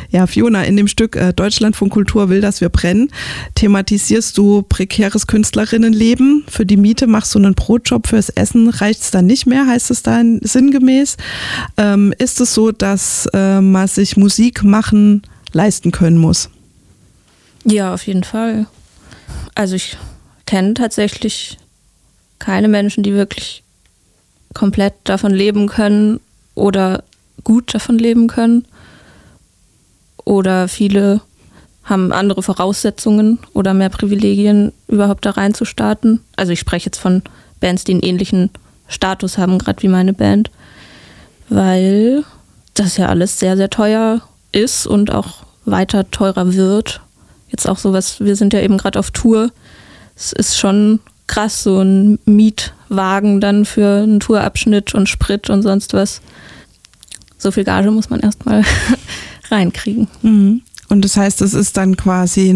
Ja, Fiona, in dem Stück Deutschlandfunk Kultur will, dass wir brennen, thematisierst du prekäres Künstlerinnenleben. Für die Miete machst du einen Brotjob, fürs Essen reicht es dann nicht mehr, heißt es dann sinngemäß. Ist es so, dass man sich Musik machen leisten können muss? Ja, auf jeden Fall. Also ich kenne tatsächlich keine Menschen, die wirklich komplett davon leben können oder gut davon leben können. Oder viele haben andere Voraussetzungen oder mehr Privilegien, überhaupt da reinzustarten. Also ich spreche jetzt von Bands, die einen ähnlichen Status haben, gerade wie meine Band. Weil das ja alles sehr, sehr teuer ist und auch weiter teurer wird. Jetzt auch sowas, wir sind ja eben gerade auf Tour. Es ist schon krass, so ein Mietwagen dann für einen Tourabschnitt und Sprit und sonst was. So viel Gage muss man erstmal reinkriegen. Mhm. Und das heißt, es ist dann quasi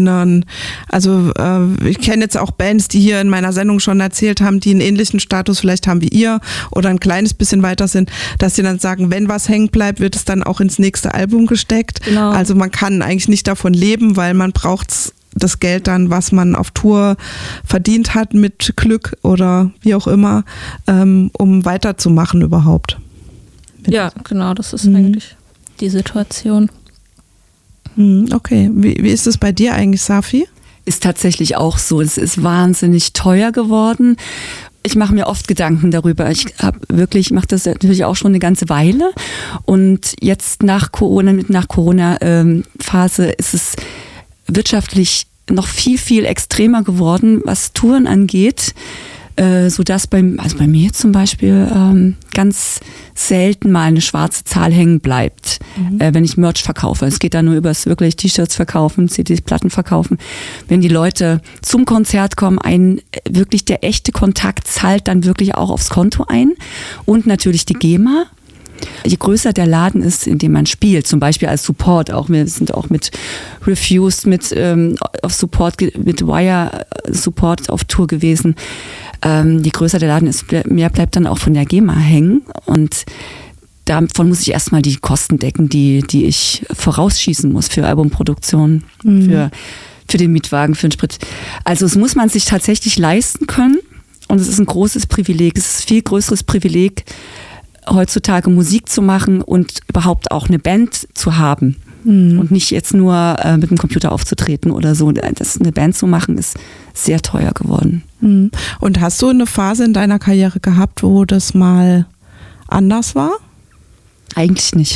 ich kenne jetzt auch Bands, die hier in meiner Sendung schon erzählt haben, die einen ähnlichen Status vielleicht haben wie ihr oder ein kleines bisschen weiter sind, dass sie dann sagen, wenn was hängen bleibt, wird es dann auch ins nächste Album gesteckt. Genau. Also man kann eigentlich nicht davon leben, weil man braucht das Geld dann, was man auf Tour verdient hat mit Glück oder wie auch immer, um weiterzumachen überhaupt. Ja, genau, das ist eigentlich die Situation. Okay, wie ist es bei dir eigentlich, Safi? Ist tatsächlich auch so. Es ist wahnsinnig teuer geworden. Ich mache mir oft Gedanken darüber. Ich mache das natürlich auch schon eine ganze Weile. Und jetzt nach Corona-Phase ist es wirtschaftlich noch viel, viel extremer geworden, was Touren angeht. Sodass bei mir zum Beispiel ganz selten mal eine schwarze Zahl hängen bleibt, wenn ich Merch verkaufe. Es geht da nur übers wirklich T-Shirts verkaufen, CDs, Platten verkaufen. Wenn die Leute zum Konzert kommen, wirklich der echte Kontakt zahlt dann wirklich auch aufs Konto ein und natürlich die GEMA. Je größer der Laden ist, in dem man spielt, zum Beispiel als Support, wir sind auch mit Refused, auf Support, mit Wire Support auf Tour gewesen. Je größer der Laden ist, mehr bleibt dann auch von der GEMA hängen und davon muss ich erstmal die Kosten decken, die ich vorausschießen muss für Albumproduktion, für den Mietwagen, für den Sprit. Also es muss man sich tatsächlich leisten können und es ist ein großes Privileg, es ist ein viel größeres Privileg, heutzutage Musik zu machen und überhaupt auch eine Band zu haben und nicht jetzt nur mit dem Computer aufzutreten oder so. Eine Band zu machen ist sehr teuer geworden. Und hast du eine Phase in deiner Karriere gehabt, wo das mal anders war? Eigentlich nicht.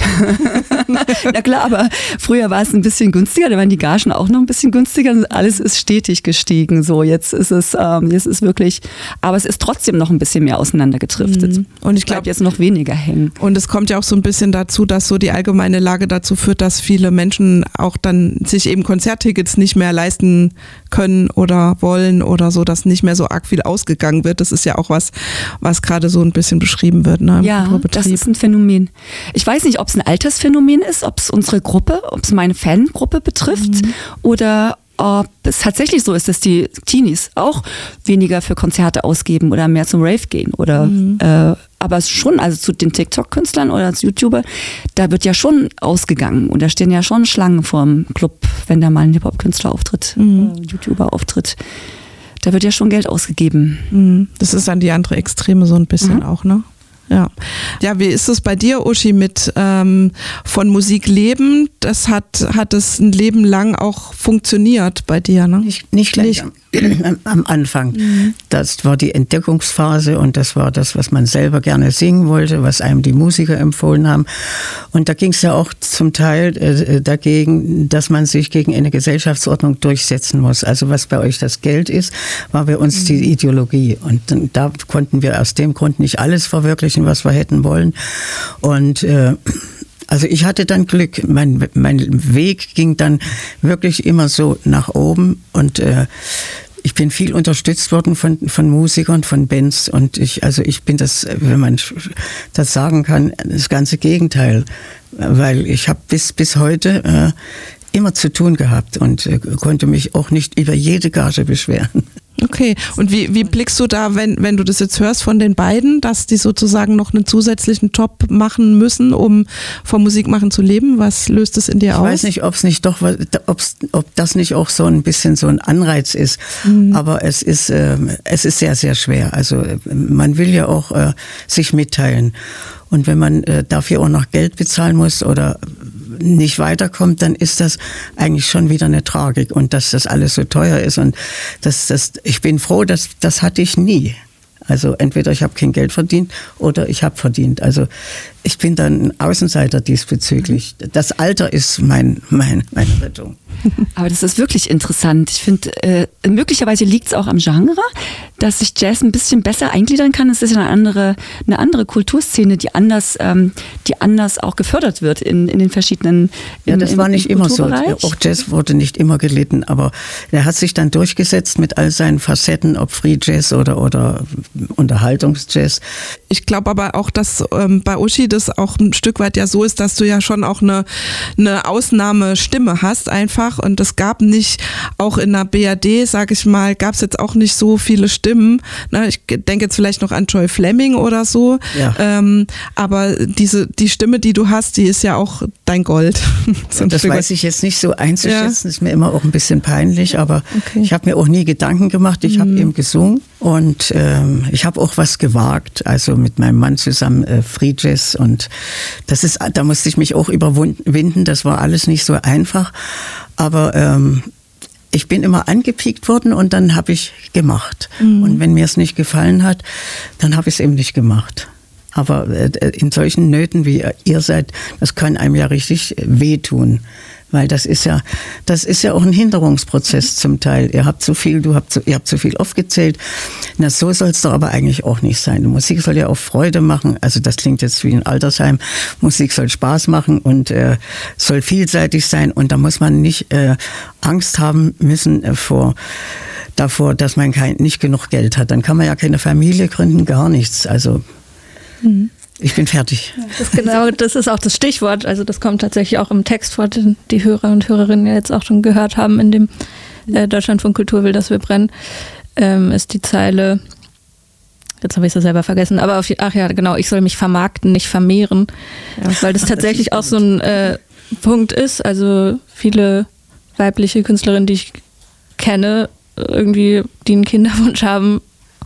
Na klar, aber früher war es ein bisschen günstiger, da waren die Gagen auch noch ein bisschen günstiger. Alles ist stetig gestiegen. So, jetzt ist wirklich, aber es ist trotzdem noch ein bisschen mehr auseinandergedriftet. Und ich glaube jetzt noch weniger hängen. Und es kommt ja auch so ein bisschen dazu, dass so die allgemeine Lage dazu führt, dass viele Menschen auch dann sich eben Konzerttickets nicht mehr leisten können oder wollen oder so, dass nicht mehr so arg viel ausgegangen wird. Das ist ja auch was gerade so ein bisschen beschrieben wird. Ne, ja, das ist ein Phänomen. Ich weiß nicht, ob es ein Altersphänomen ist, ob es unsere Gruppe, ob es meine Fangruppe betrifft oder ob es tatsächlich so ist, dass die Teenies auch weniger für Konzerte ausgeben oder mehr zum Rave gehen oder aber schon, also zu den TikTok-Künstlern oder als YouTuber, da wird ja schon ausgegangen und da stehen ja schon Schlangen vorm Club, wenn da mal ein Hip-Hop-Künstler auftritt, YouTuber auftritt. Da wird ja schon Geld ausgegeben. Das ist dann die andere Extreme so ein bisschen auch, ne? Ja, wie ist es bei dir, Uschi, mit von Musik leben? Das hat es ein Leben lang auch funktioniert bei dir, ne? Nicht gleich am Anfang. Das war die Entdeckungsphase und das war das, was man selber gerne singen wollte, was einem die Musiker empfohlen haben. Und da ging es ja auch zum Teil dagegen, dass man sich gegen eine Gesellschaftsordnung durchsetzen muss. Also was bei euch das Geld ist, war bei uns die Ideologie. Und da konnten wir aus dem Grund nicht alles verwirklichen, was wir hätten wollen. Und also ich hatte dann Glück. Mein Weg ging dann wirklich immer so nach oben und ich bin viel unterstützt worden von Musikern, von Bands und ich bin das, wenn man das sagen kann, das ganze Gegenteil, weil ich habe bis heute immer zu tun gehabt und konnte mich auch nicht über jede Gage beschweren. Okay, und wie blickst du da, wenn du das jetzt hörst von den beiden, dass die sozusagen noch einen zusätzlichen Job machen müssen, um vom Musikmachen zu leben? Was löst es in dir aus? Ich weiß nicht, ob das nicht auch so ein bisschen so ein Anreiz ist, aber es ist sehr, sehr schwer. Also man will ja auch sich mitteilen. Und wenn man dafür auch noch Geld bezahlen muss oder nicht weiterkommt, dann ist das eigentlich schon wieder eine Tragik. Und dass das alles so teuer ist und ich bin froh, das hatte ich nie. Also entweder ich habe kein Geld verdient oder ich habe verdient. Also ich bin dann ein Außenseiter diesbezüglich. Das Alter ist meine Rettung. Aber das ist wirklich interessant. Ich finde, möglicherweise liegt es auch am Genre, dass sich Jazz ein bisschen besser eingliedern kann. Es ist ja eine andere Kulturszene, die anders auch gefördert wird in den verschiedenen. Ja, das war nicht immer so. Auch Jazz wurde nicht immer gelitten, aber er hat sich dann durchgesetzt mit all seinen Facetten, ob Free Jazz oder Unterhaltungsjazz. Ich glaube aber auch, dass bei Uschi das auch ein Stück weit ja so ist, dass du ja schon auch eine Ausnahmestimme hast einfach, und es gab nicht, auch in der BRD, sag ich mal, gab es jetzt auch nicht so viele Stimmen. Ne? Ich denke jetzt vielleicht noch an Joy Fleming oder so, ja. Aber die Stimme, die du hast, die ist ja auch dein Gold. So das weiß ich jetzt nicht so einzuschätzen, ist mir immer auch ein bisschen peinlich, aber ich habe mir auch nie Gedanken gemacht, ich habe eben gesungen und ich habe auch was gewagt, also mit meinem Mann zusammen Free Jazz, und da musste ich mich auch überwinden, das war alles nicht so einfach, aber ich bin immer angepiekt worden und dann habe ich gemacht. Und wenn mir es nicht gefallen hat, dann habe ich es eben nicht gemacht. Aber in solchen Nöten, wie ihr seid, das kann einem ja richtig wehtun. Weil das ist ja auch ein Hinderungsprozess zum Teil. Ihr habt zu viel, ihr habt zu viel aufgezählt. Na, so soll es doch aber eigentlich auch nicht sein. Die Musik soll ja auch Freude machen. Also das klingt jetzt wie ein Altersheim. Musik soll Spaß machen und soll vielseitig sein. Und da muss man nicht Angst haben müssen davor, dass man nicht genug Geld hat. Dann kann man ja keine Familie gründen, gar nichts. Also ich bin fertig. Das ist auch das Stichwort. Also das kommt tatsächlich auch im Text vor, den die Hörer und Hörerinnen ja jetzt auch schon gehört haben, in dem Deutschlandfunk Kultur will, dass wir brennen, ist die Zeile, jetzt habe ich es selber vergessen, aber ich soll mich vermarkten, nicht vermehren. Ja, weil das tatsächlich auch so ein Punkt ist. Also viele weibliche Künstlerinnen, die ich kenne, irgendwie, die einen Kinderwunsch haben,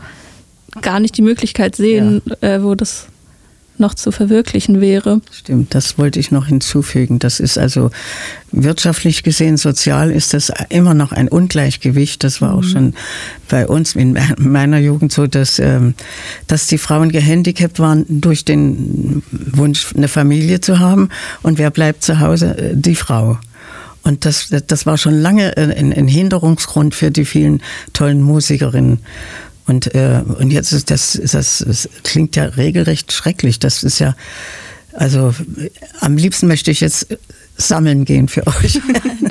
gar nicht die Möglichkeit sehen, wo das noch zu verwirklichen wäre. Stimmt, das wollte ich noch hinzufügen. Das ist also wirtschaftlich gesehen, sozial ist das immer noch ein Ungleichgewicht. Das war auch schon bei uns in meiner Jugend so, dass die Frauen gehandicapt waren durch den Wunsch, eine Familie zu haben. Und wer bleibt zu Hause? Die Frau. Und das war schon lange ein Hinderungsgrund für die vielen tollen Musikerinnen. Und jetzt ist das klingt ja regelrecht schrecklich. Das ist ja, also am liebsten möchte ich jetzt sammeln gehen für euch.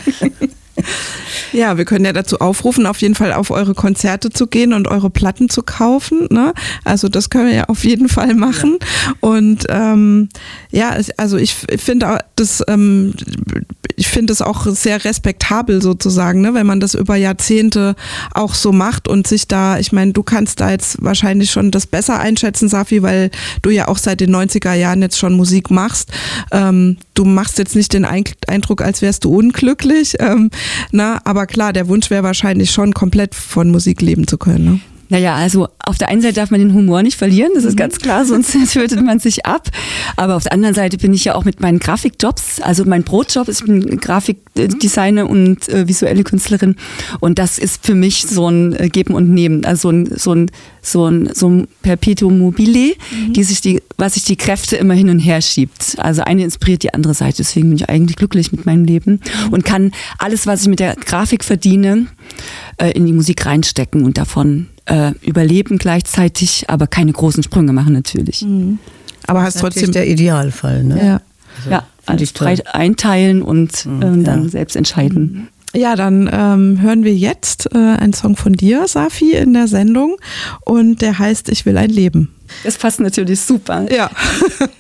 Ja, wir können ja dazu aufrufen, auf jeden Fall auf eure Konzerte zu gehen und eure Platten zu kaufen. Ne? Also das können wir ja auf jeden Fall machen. Ja. Und also ich finde das, ich finde es auch sehr respektabel sozusagen, ne? Wenn man das über Jahrzehnte auch so macht und sich da, ich meine, du kannst da jetzt wahrscheinlich schon das besser einschätzen, Safi, weil du ja auch seit den 90er Jahren jetzt schon Musik machst. Du machst jetzt nicht den Eindruck, als wärst du unglücklich, aber klar, der Wunsch wäre wahrscheinlich schon, komplett von Musik leben zu können. Ne? Naja, also auf der einen Seite darf man den Humor nicht verlieren, das ist ganz klar, sonst tötet man sich ab. Aber auf der anderen Seite bin ich ja auch mit meinen Grafikjobs, also mein Brotjob ist, ich bin Grafikdesigner und visuelle Künstlerin, und das ist für mich so ein Geben und Nehmen, also so ein Perpetuum mobile, was sich die Kräfte immer hin und her schiebt. Also eine inspiriert die andere Seite, deswegen bin ich eigentlich glücklich mit meinem Leben und kann alles, was ich mit der Grafik verdiene, in die Musik reinstecken und davon überleben gleichzeitig, aber keine großen Sprünge machen natürlich. Aber hast trotzdem der Idealfall, ne? Ja, alles frei einteilen und dann selbst entscheiden. Ja, dann hören wir jetzt einen Song von dir, Safi, in der Sendung, und der heißt Ich will ein Leben. Das passt natürlich super. Ja.